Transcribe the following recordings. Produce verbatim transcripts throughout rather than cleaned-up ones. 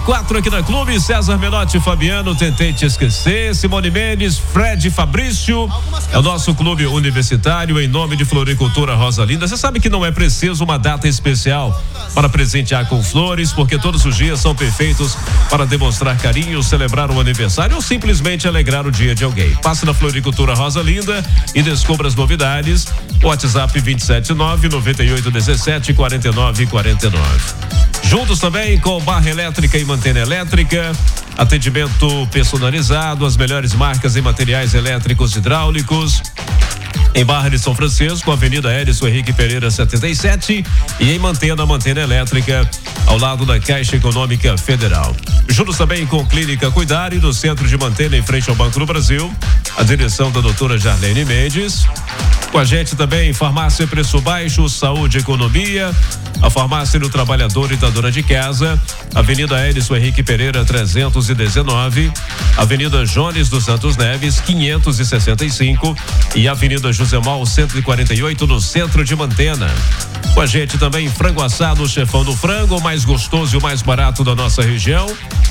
Quatro aqui na Clube, César Menotti, Fabiano, tentei te esquecer, Simone Mendes, Fred Fabrício, é o nosso clube universitário em nome de Floricultura Rosa Linda. Você sabe que não é preciso uma data especial para presentear com flores, porque todos os dias são perfeitos para demonstrar carinho, celebrar um aniversário ou simplesmente alegrar o dia de alguém. Passe na Floricultura Rosa Linda e descubra as novidades. WhatsApp vinte e sete nove, noventa e oito, dezessete, quarenta e nove, quarenta e nove. Juntos também com Barra Elétrica e Mantena Elétrica, atendimento personalizado, as melhores marcas em materiais elétricos e hidráulicos. Em Barra de São Francisco, Avenida Edson Henrique Pereira setenta e sete, e em Mantena, Mantena Elétrica, ao lado da Caixa Econômica Federal. Juntos também com Clínica Cuidar e do Centro de Mantena, em frente ao Banco do Brasil, a direção da doutora Jarlene Mendes. Com a gente também Farmácia Preço Baixo, Saúde e Economia, a Farmácia do Trabalhador e da Dona de Casa, Avenida Edson Henrique Pereira trezentos e dezenove, Avenida Jones dos Santos Neves quinhentos e sessenta e cinco e Avenida José Mal cento e quarenta e oito, no centro de Mantena. Com a gente também Frango Assado, Chefão do Frango, o mais gostoso e o mais barato da nossa região.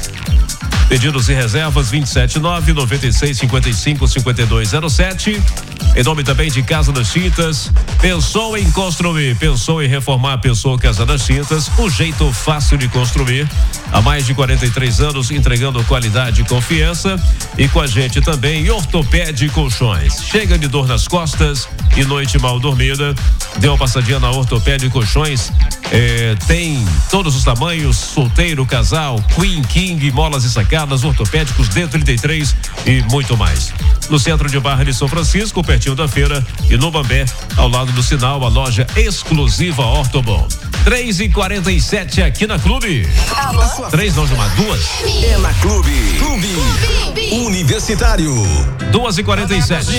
Pedidos e reservas vinte e sete nove, noventa e seis, cinquenta e cinco, cinquenta e dois zero sete. Em nome também de Casa das Tintas. Pensou em construir, pensou em reformar, pensou Casa das Tintas, o jeito fácil de construir. Há mais de quarenta e três anos entregando qualidade e confiança. E com a gente também Ortopede Colchões. Chega de dor nas costas e noite mal dormida, deu uma passadinha na Ortopede Colchões. É, tem todos os tamanhos, solteiro, casal, queen, king, molas e sacadas, ortopédicos D trinta e três e muito mais. No centro de Barra de São Francisco, pertinho da feira, e no Bambé, ao lado do sinal, a loja exclusiva Ortobon. três e quarenta e sete aqui na Clube. Três não, Gilmar, duas. É na Clube. Clube. Clube. Universitário. duas e quarenta e sete.